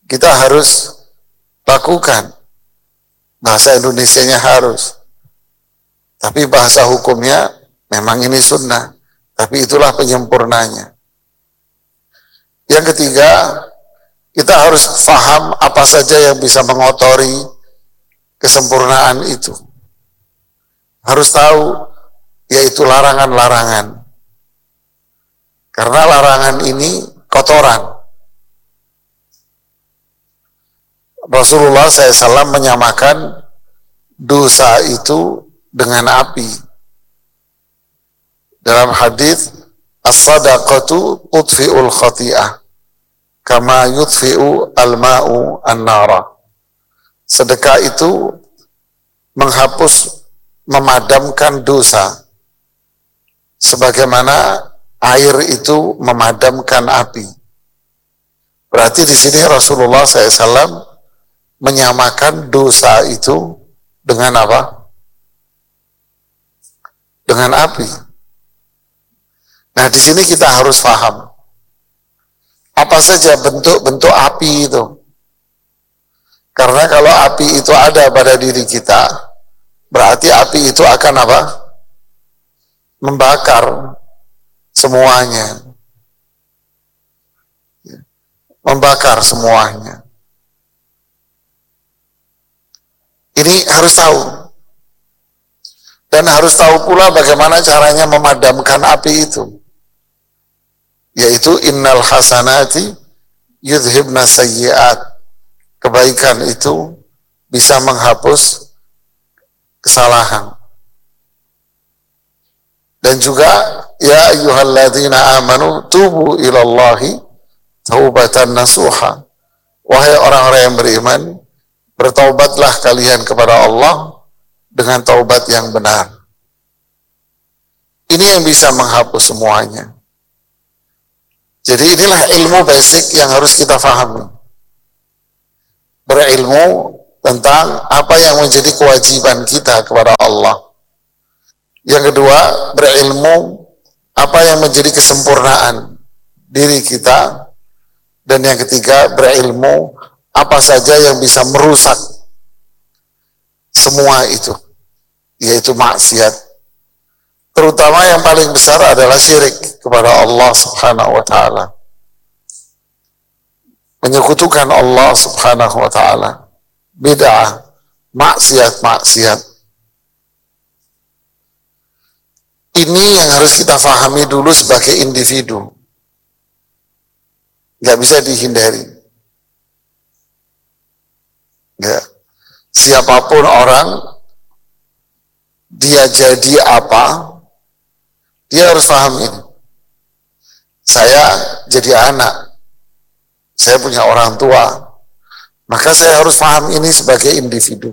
kita harus lakukan. Bahasa Indonesianya harus. Tapi bahasa hukumnya memang ini sunnah. Tapi itulah penyempurnanya. Yang ketiga, kita harus paham apa saja yang bisa mengotori kesempurnaan itu. Harus tahu, yaitu larangan-larangan. Karena larangan ini kotoran. Rasulullah SAW menyamakan dosa itu dengan api. Dalam hadis, as-sadaqatu tudfi'ul khati'ah kama yudfi'u al-ma'u an-nara. Sedekah itu menghapus, memadamkan dosa sebagaimana air itu memadamkan api. Berarti di sini Rasulullah SAW menyamakan dosa itu dengan apa? Dengan api. Nah, di sini kita harus paham apa saja bentuk-bentuk api itu. Karena kalau api itu ada pada diri kita, berarti api itu akan apa? Membakar semuanya. Membakar semuanya. Ini harus tahu. Dan harus tahu pula bagaimana caranya memadamkan api itu. Yaitu innal hasanati yudhibna sayyi'at. Kebaikan itu bisa menghapus kesalahan. Dan juga ya ayyuhalladzina amanu tubu ilallahi taubatan nasuha. Wahai orang-orang yang beriman, bertaubatlah kalian kepada Allah dengan taubat yang benar. Ini yang bisa menghapus semuanya. Jadi inilah ilmu basic yang harus kita pahami. Berilmu tentang apa yang menjadi kewajiban kita kepada Allah. Yang kedua, berilmu apa yang menjadi kesempurnaan diri kita. Dan yang ketiga, berilmu apa saja yang bisa merusak semua itu, yaitu maksiat. Terutama yang paling besar adalah syirik kepada Allah Subhanahu wa ta'ala. Menyekutukan Allah Subhanahu wa ta'ala. Bid'ah, maksiat-maksiat. Ini yang harus kita pahami dulu sebagai individu. Nggak bisa dihindari. Ya. Siapapun orang, dia jadi apa, dia harus paham ini. Saya jadi anak, saya punya orang tua, maka saya harus paham ini sebagai individu.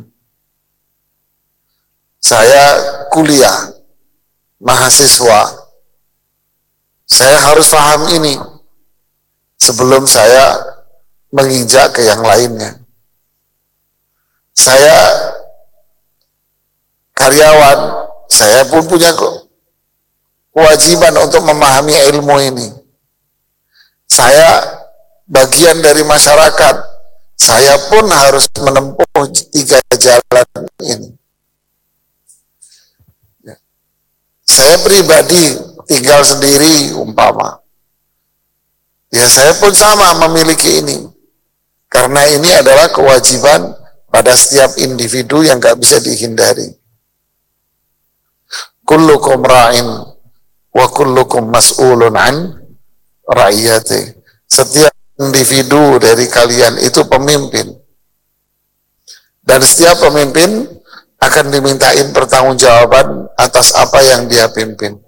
Saya kuliah, mahasiswa, saya harus paham ini sebelum saya menginjak ke yang lainnya. Saya karyawan, saya pun punya kewajiban untuk memahami ilmu ini. Saya bagian dari masyarakat, saya pun harus menempuh 3 jalan ini. Saya pribadi tinggal sendiri umpama, ya saya pun sama memiliki ini. Karena ini adalah kewajiban pada setiap individu yang gak bisa dihindari. Kullukum ra'in wa kullukum mas'ulun an ra'iyati. Setiap individu dari kalian itu pemimpin. Dan setiap pemimpin akan dimintain pertanggungjawaban atas apa yang dia pimpin.